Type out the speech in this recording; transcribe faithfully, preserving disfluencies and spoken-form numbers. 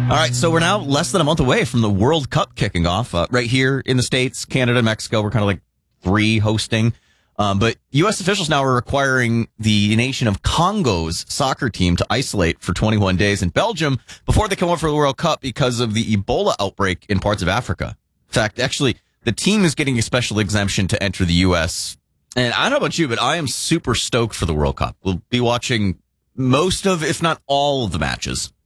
All right, so we're now less than a month away from the World Cup kicking off uh, right here in the States, Canada, Mexico. We're kind of like three hosting. Um, but U S officials now are requiring the nation of Congo's soccer team to isolate for twenty-one days in Belgium before they come over for the World Cup because of the Ebola outbreak in parts of Africa. In fact, actually, the team is getting a special exemption to enter the U S. And I don't know about you, but I am super stoked for the World Cup. We'll be watching most of, if not all of the matches.